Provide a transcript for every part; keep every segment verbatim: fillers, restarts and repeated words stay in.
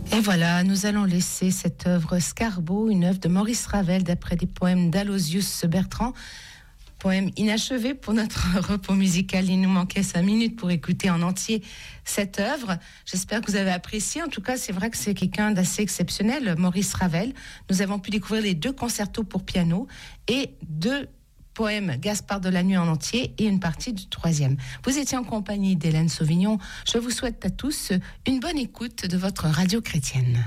Et voilà, nous allons laisser cette œuvre Scarbeau, une œuvre de Maurice Ravel d'après des poèmes d'Alosius Bertrand. Poème inachevé pour notre repos musical. Il nous manquait cinq minutes pour écouter en entier cette œuvre. J'espère que vous avez apprécié. En tout cas, c'est vrai que c'est quelqu'un d'assez exceptionnel, Maurice Ravel. Nous avons pu découvrir les deux concertos pour piano et deux poèmes Gaspard de la Nuit en entier et une partie du troisième. Vous étiez en compagnie d'Hélène Sauvignon. Je vous souhaite à tous une bonne écoute de votre radio chrétienne.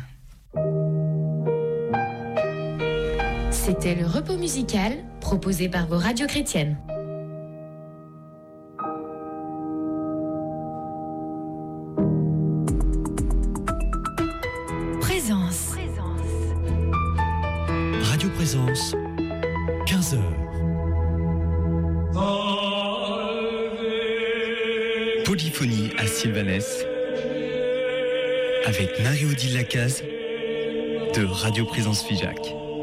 C'était le repos musical proposé par vos radios chrétiennes. Présence. Radio Présence, quinze heures. Polyphonie à Sylvanès avec Marie-Odile Lacaze de Radio Présence Figeac.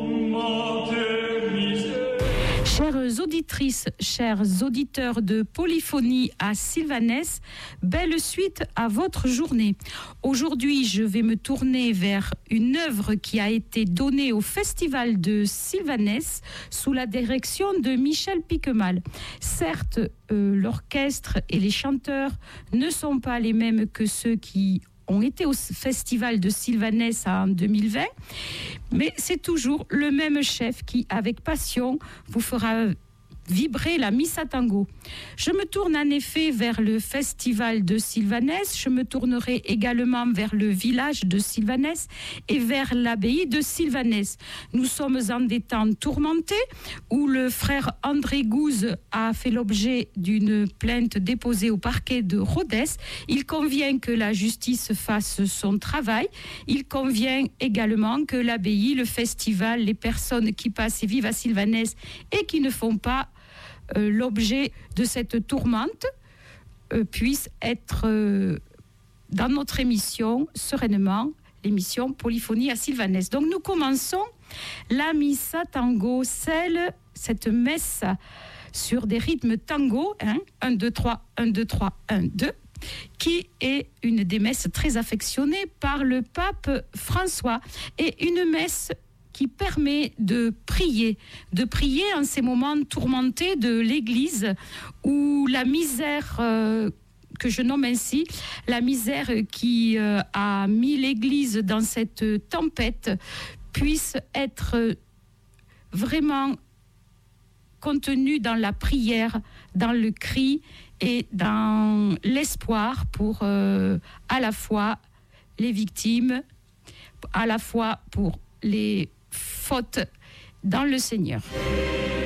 Chères auditrices, chers auditeurs de Polyphonie à Sylvanès, belle suite à votre journée. Aujourd'hui, je vais me tourner vers une œuvre qui a été donnée au Festival de Sylvanès sous la direction de Michel Piquemal. Certes, euh, l'orchestre et les chanteurs ne sont pas les mêmes que ceux qui ont été au Festival de Sylvanès en deux mille vingt, mais c'est toujours le même chef qui, avec passion, vous fera vibrer la Missa Tango. Je me tourne en effet vers le Festival de Sylvanès, je me tournerai également vers le village de Sylvanès et vers l'abbaye de Sylvanès. Nous sommes en des temps tourmentés où le frère André Gouze a fait l'objet d'une plainte déposée au parquet de Rodez. Il convient que la justice fasse son travail. Il convient également que l'abbaye, le festival, les personnes qui passent et vivent à Sylvanès et qui ne font pas Euh, l'objet de cette tourmente euh, puisse être euh, dans notre émission sereinement, l'émission Polyphonie à Sylvanès. Donc nous commençons la Missa Tango, celle, cette messe sur des rythmes tango, hein, un, deux, trois, un, deux, trois, un, deux, qui est une des messes très affectionnées par le pape François et une messe qui permet de prier, de prier en ces moments tourmentés de l'Église où la misère, euh, que je nomme ainsi, la misère qui euh, a mis l'Église dans cette tempête, puisse être vraiment contenue dans la prière, dans le cri et dans l'espoir pour euh, à la fois les victimes, à la fois pour les fautes dans le Seigneur.